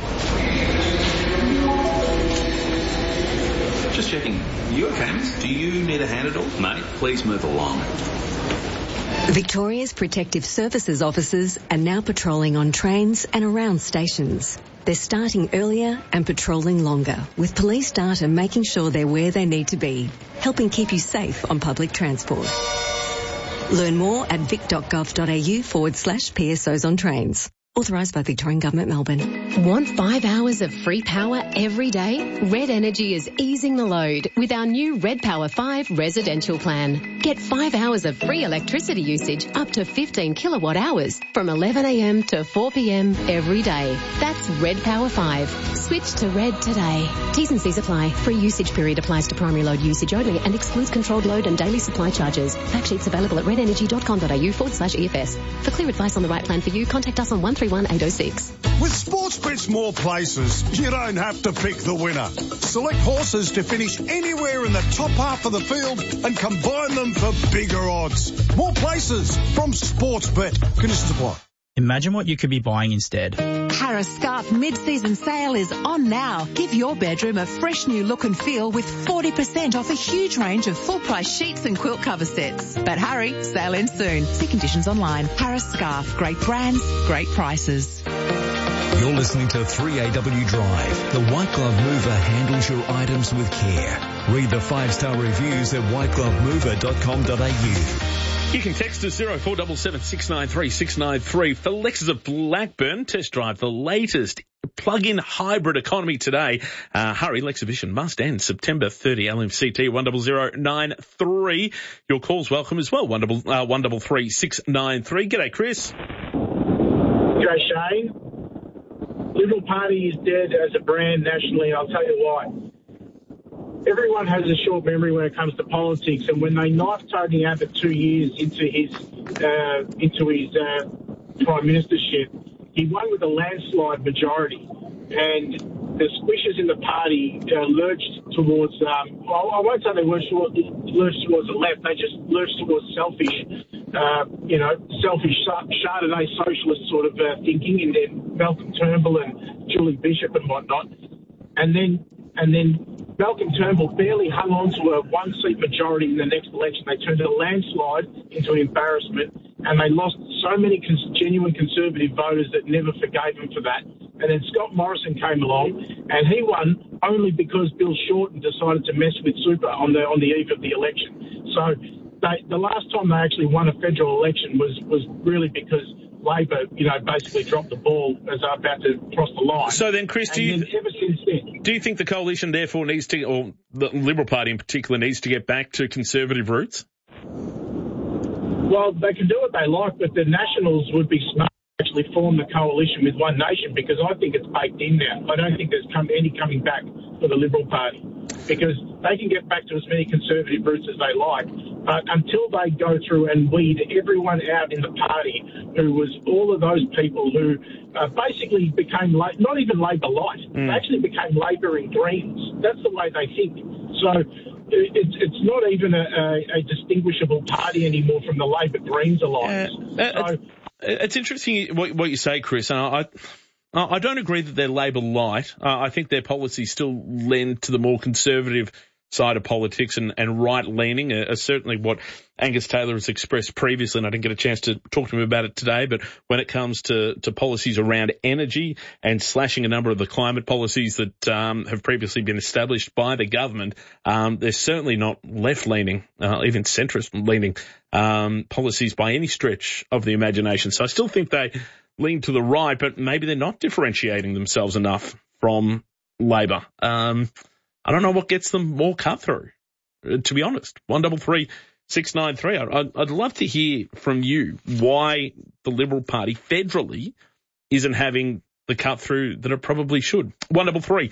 Just checking. You okay, miss? Do you need a hand at all? Mate, please move along. Victoria's Protective Services officers are now patrolling on trains and around stations. They're starting earlier and patrolling longer, with police data making sure they're where they need to be, helping keep you safe on public transport. Learn more at vic.gov.au/PSOs on trains. Authorised by Victorian Government, Melbourne. Want 5 hours of free power every day? Red Energy is easing the load with our new Red Power 5 residential plan. Get 5 hours of free electricity usage up to 15 kilowatt hours from 11 a.m. to 4 p.m. every day. That's Red Power 5. Switch to Red today. T's and C's apply. Free usage period applies to primary load usage only and excludes controlled load and daily supply charges. Fact sheets available at redenergy.com.au/EFS. For clear advice on the right plan for you, contact us on 131806. With Sportsbet's more places, you don't have to pick the winner. Select horses to finish anywhere in the top half of the field and combine them for bigger odds. More places from Sportsbet. Conditions apply. Imagine what you could be buying instead. Harris Scarf mid-season sale is on now. Give your bedroom a fresh new look and feel with 40% off a huge range of full-price sheets and quilt cover sets. But hurry, sale ends soon. See conditions online. Harris Scarf. Great brands, great prices. You're listening to 3AW Drive. The White Glove Mover handles your items with care. Read the 5-star reviews at whiteglovemover.com.au. You can text us 0477 693 693 for Lexus of Blackburn. Test drive the latest plug-in hybrid economy today. Hurry, Lexhibition must end September 30. LMCT 10093. Your call's welcome as well. 133 693. G'day, Chris. G'day, Shane. Liberal Party is dead as a brand nationally. I'll tell you why. Everyone has a short memory when it comes to politics, and when they knifed Tony Abbott 2 years into his prime ministership, he won with a landslide majority, and the squishers in the party lurched towards. I won't say they lurched towards the left; they just lurched towards selfish Chardonnay socialist sort of thinking, and then Malcolm Turnbull and Julie Bishop and whatnot, and then Malcolm Turnbull barely hung on to a one-seat majority in the next election. They turned a landslide into an embarrassment, and they lost so many genuine Conservative voters that never forgave them for that. And then Scott Morrison came along, and he won only because Bill Shorten decided to mess with super on the eve of the election. So the last time they actually won a federal election was really because Labor, basically dropped the ball as they're about to cross the line. So then, Chris, do you think the coalition therefore needs to, or the Liberal Party in particular, needs to get back to Conservative roots? Well, they can do what they like, but the Nationals would be smart to actually form the coalition with One Nation, because I think it's baked in now. I don't think there's any coming back for the Liberal Party, because they can get back to as many Conservative roots as they like. But until they go through and weed everyone out in the party who was all of those people who basically became not even Labor light, they actually became Labor in Greens. That's the way they think. So it's not even a distinguishable party anymore from the Labor Greens alliance. It's interesting what you say, Chris, and I don't agree that they're Labor light. I think their policies still lend to the more conservative side of politics and right-leaning, certainly what Angus Taylor has expressed previously, and I didn't get a chance to talk to him about it today, but when it comes to policies around energy and slashing a number of the climate policies that have previously been established by the government, they're certainly not left-leaning, even centrist-leaning policies by any stretch of the imagination. So I still think they lean to the right, but maybe they're not differentiating themselves enough from Labor. I don't know what gets them more cut through, to be honest. 133 693. I'd love to hear from you why the Liberal Party federally isn't having the cut through that it probably should. 133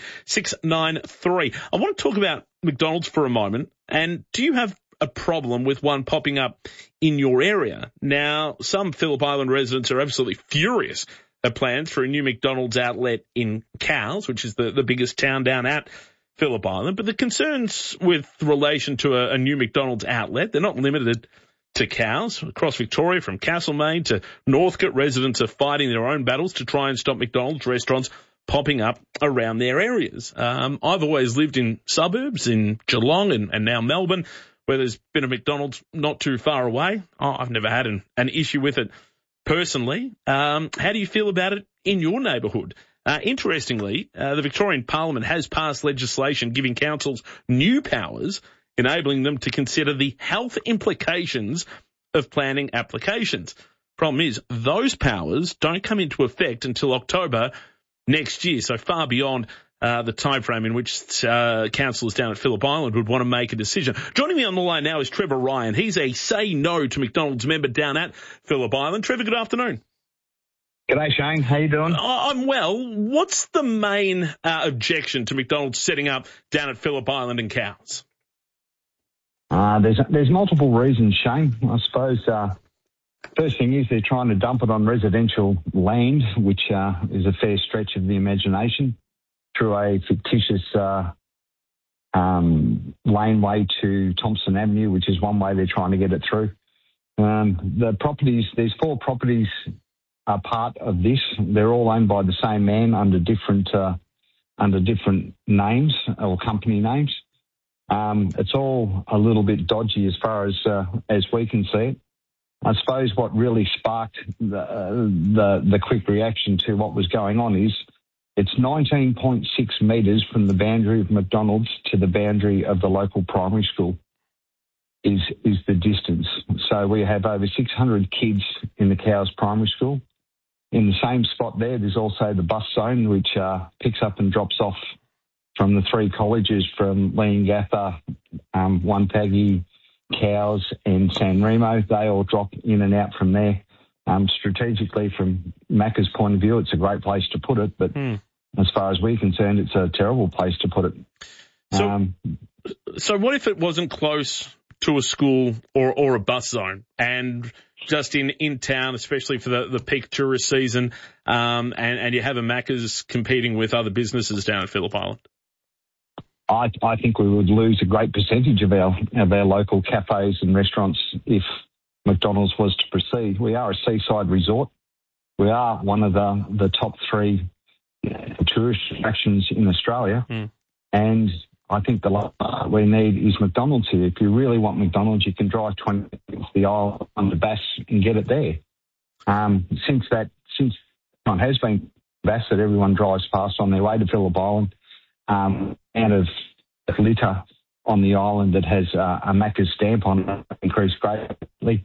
693. I want to talk about McDonald's for a moment. And do you have a problem with one popping up in your area? Now, some Phillip Island residents are absolutely furious at plans for a new McDonald's outlet in Cowes, which is the biggest town down at Phillip Island. But the concerns with relation to a new McDonald's outlet, they're not limited to Cowes. Across Victoria, from Castlemaine to Northcote, residents are fighting their own battles to try and stop McDonald's restaurants popping up around their areas. I've always lived in suburbs, in Geelong and now Melbourne, where there's been a McDonald's not too far away. I've never had an issue with it personally. How do you feel about it in your neighbourhood? Interestingly, the Victorian Parliament has passed legislation giving councils new powers, enabling them to consider the health implications of planning applications. Problem is, those powers don't come into effect until October next year, so far beyond the time frame in which councillors down at Phillip Island would want to make a decision. Joining me on the line now is Trevor Ryan. He's a Say No to McDonald's member down at Phillip Island. Trevor, good afternoon. G'day, Shane. How you doing? I'm well. What's the main objection to McDonald's setting up down at Phillip Island and Cowes? There's multiple reasons, Shane. I suppose first thing is they're trying to dump it on residential land, which is a fair stretch of the imagination, through a fictitious laneway to Thompson Avenue, which is one way they're trying to get it through. The properties, there's 4 properties are part of this. They're all owned by the same man under different names or company names. It's all a little bit dodgy as far as we can see it. I suppose what really sparked the quick reaction to what was going on is it's 19.6 metres from the boundary of McDonald's to the boundary of the local primary school is the distance. So we have over 600 kids in the Cows Primary School. In the same spot there's also the bus zone, which picks up and drops off from the three colleges from Leongatha, Wonthaggi, Cows and San Remo. They all drop in and out from there. Strategically, from Macca's point of view, it's a great place to put it, but as far as we're concerned, it's a terrible place to put it. So what if it wasn't close to a school or a bus zone and just in town, especially for the peak tourist season, and you have a Macca's competing with other businesses down at Phillip Island? I think we would lose a great percentage of our local cafes and restaurants if McDonald's was to proceed. We are a seaside resort. We are one of the top three tourist attractions in Australia. And I think the last we need is McDonald's here. If you really want McDonald's, you can drive 20 minutes to the Isle under Bass and get it there. Since it has been Bass that everyone drives past on their way to Phillip Island, out of litter on the island that has a Macca's stamp on it increased greatly.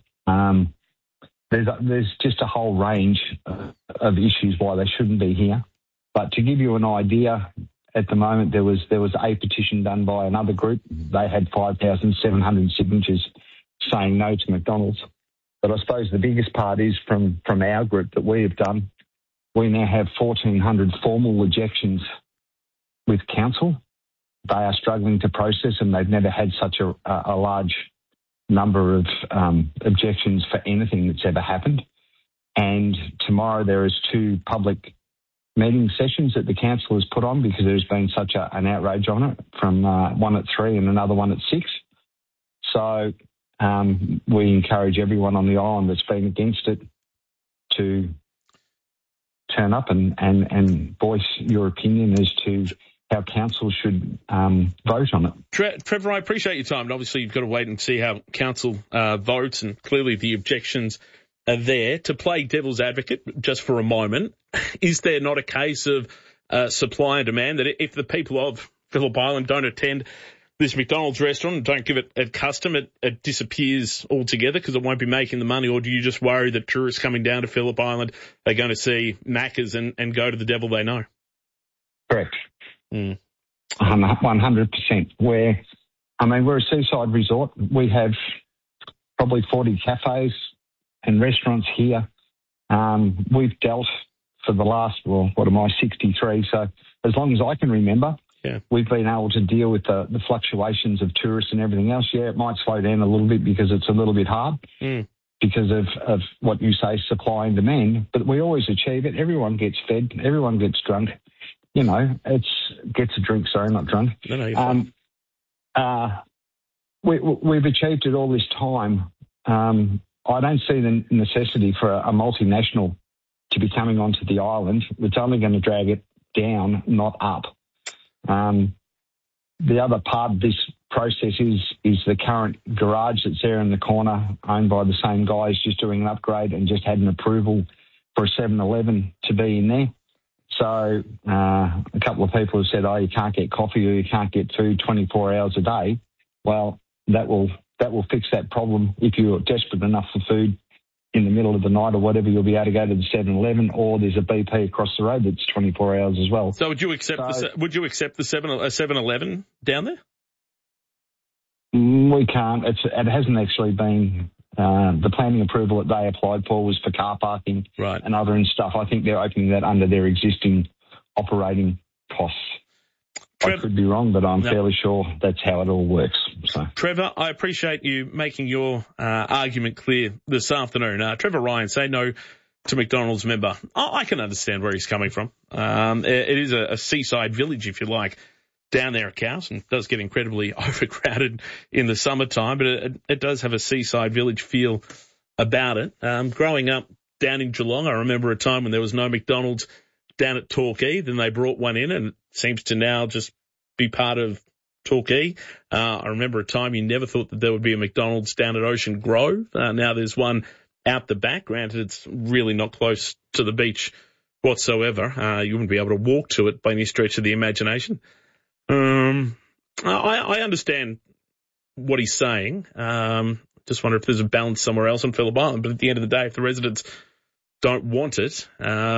There's just a whole range of issues why they shouldn't be here. But to give you an idea, at the moment there was a petition done by another group. They had 5,700 signatures saying no to McDonald's. But I suppose the biggest part is from our group that we have done, we now have 1,400 formal ejections with council. They are struggling to process, and they've never had such a large number of objections for anything that's ever happened. And tomorrow there is 2 public meeting sessions that the council has put on because there's been such an outrage on it, from one at 3 and another one at 6. So we encourage everyone on the island that's been against it to turn up and voice your opinion as to how council should vote on it. Trevor, I appreciate your time. And obviously, you've got to wait and see how council votes, and clearly the objections are there. To play devil's advocate just for a moment, is there not a case of supply and demand that if the people of Phillip Island don't attend this McDonald's restaurant and don't give it a custom, it disappears altogether because it won't be making the money? Or do you just worry that tourists coming down to Phillip Island are going to see Macca's and go to the devil they know? Correct. 100%. We're a seaside resort. We have probably 40 cafes and restaurants here. We've dealt for the last, 63. So as long as I can remember, we've been able to deal with the fluctuations of tourists and everything else. Yeah, it might slow down a little bit because it's a little bit hard because of what you say, supply and demand. But we always achieve it. Everyone gets fed. Everyone gets drunk. You know, gets a drink. Sorry, not drunk. No, you're fine. We've achieved it all this time. I don't see the necessity for a multinational to be coming onto the island. It's only going to drag it down, not up. The other part of this process is the current garage that's there in the corner, owned by the same guys, just doing an upgrade and just had an approval for a 7-Eleven to be in there. So a couple of people have said, you can't get coffee or you can't get food 24 hours a day. Well, that will fix that problem. If you're desperate enough for food in the middle of the night or whatever, you'll be able to go to the 7-Eleven, or there's a BP across the road that's 24 hours as well. So would you accept the 7-Eleven down there? We can't. It hasn't actually been. The planning approval that they applied for was for car parking and other stuff. I think they're opening that under their existing operating costs. I could be wrong, but I'm fairly sure that's how it all works. So. Trevor, I appreciate you making your argument clear this afternoon. Trevor Ryan, say no to McDonald's member. I can understand where he's coming from. It is a seaside village, if you like, down there at Cows, and it does get incredibly overcrowded in the summertime, but it does have a seaside village feel about it. Growing up down in Geelong. I remember a time when there was no McDonald's down at Torquay. Then they brought one in, and it seems to now just be part of Torquay. I remember a time you never thought that there would be a McDonald's down at Ocean Grove. Now there's one out the back. Granted, it's really not close to the beach whatsoever. You wouldn't be able to walk to it by any stretch of the imagination. I understand what he's saying. Just wonder if there's a balance somewhere else on Phillip Island. But at the end of the day, if the residents don't want it,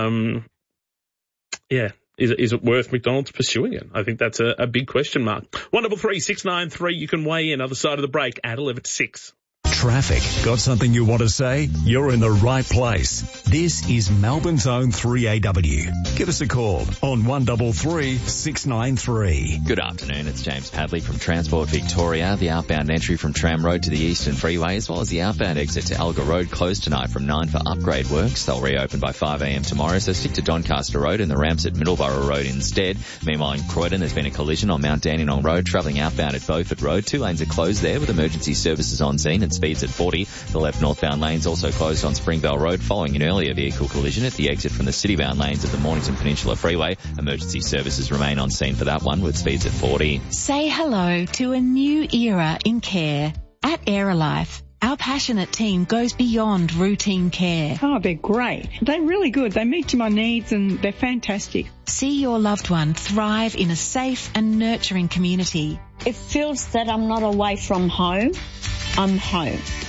is it worth McDonald's pursuing it? I think that's a big question mark. 133 693. You can weigh in other side of the break at 11 to 6. Traffic. Got something you want to say? You're in the right place. This is Melbourne's own 3AW. Give us a call on 133 693. Good afternoon, it's James Padley from Transport Victoria. The outbound entry from Tram Road to the Eastern Freeway, as well as the outbound exit to Alga Road, closed tonight from 9 for upgrade works. They'll reopen by 5 a.m. tomorrow, so stick to Doncaster Road and the ramps at Middleborough Road instead. Meanwhile, in Croydon, there's been a collision on Mount Dandenong Road, travelling outbound at Beaufort Road. 2 lanes are closed there with emergency services on scene and speeds at 40. The left northbound lanes also closed on Springvale Road following an earlier vehicle collision at the exit from the citybound lanes of the Mornington Peninsula Freeway. Emergency services remain on scene for that one with speeds at 40. Say hello to a new era in care. At Aerolife, our passionate team goes beyond routine care. Oh, they're great. They're really good. They meet my needs and they're fantastic. See your loved one thrive in a safe and nurturing community. It feels that I'm not away from home. I'm home.